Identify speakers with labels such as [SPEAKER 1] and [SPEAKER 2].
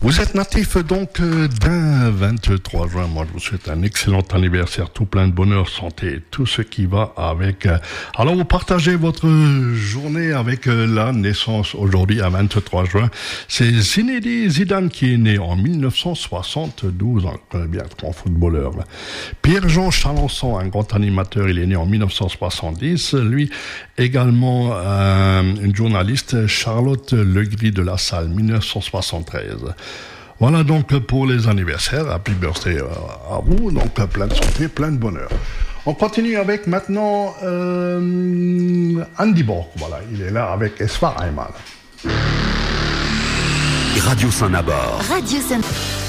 [SPEAKER 1] Vous êtes natif donc d'un 23 juin. Moi, je vous souhaite un excellent anniversaire, tout plein de bonheur, santé, tout ce qui va avec. Alors, vous partagez votre journée avec la naissance aujourd'hui à 23 juin. C'est Zinedine Zidane qui est né en 1972. On connaît bien, grand footballeur. Pierre-Jean Chalençon, un grand animateur, il est né en 1970. Lui, également une journaliste, Charlotte Legris de la Salle, 1973. Voilà donc pour les anniversaires. Happy birthday à vous. Donc plein de santé, plein de bonheur. On continue avec maintenant Andy Borg. Voilà, il est là avec Esfa Ayman.
[SPEAKER 2] Radio Saint-Nabord.
[SPEAKER 3] Radio Saint-Nabord.